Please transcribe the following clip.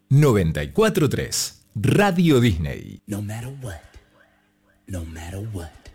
94.3 Radio Disney. No matter what, no matter what.